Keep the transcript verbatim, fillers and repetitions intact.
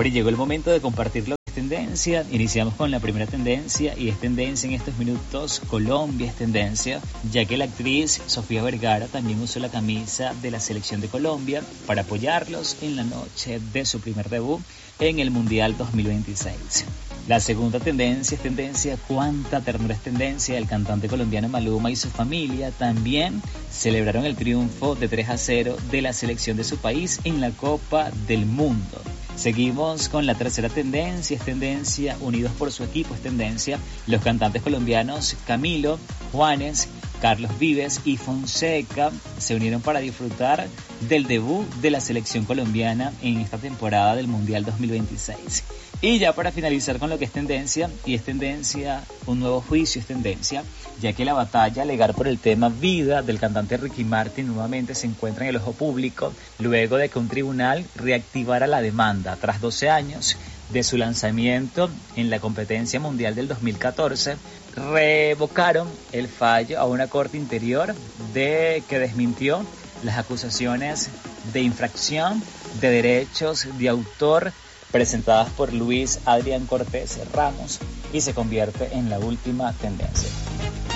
Bueno, y llegó el momento de compartir lo que es tendencia. Iniciamos con la primera tendencia y es tendencia en estos minutos. Colombia es tendencia, ya que la actriz Sofía Vergara también usó la camisa de la selección de Colombia para apoyarlos en la noche de su primer debut en el Mundial dos mil veintiséis. La segunda tendencia es tendencia, cuánta ternura es tendencia. El cantante colombiano Maluma y su familia también celebraron el triunfo de tres a cero de la selección de su país en la Copa del Mundo. Seguimos con la tercera tendencia, es tendencia, unidos por su equipo, es tendencia. Los cantantes colombianos Camilo, Juanes, Carlos Vives y Fonseca se unieron para disfrutar del debut de la selección colombiana en esta temporada del Mundial dos mil veintiséis. Y ya para finalizar con lo que es tendencia, y es tendencia, un nuevo juicio es tendencia, ya que la batalla legal por el tema vida del cantante Ricky Martin nuevamente se encuentra en el ojo público, luego de que un tribunal reactivara la demanda tras doce años de su lanzamiento en la competencia mundial del dos mil catorce. Revocaron el fallo a una corte interior de que desmintió las acusaciones de infracción de derechos de autor presentadas por Luis Adrián Cortés Ramos y se convierte en la última tendencia.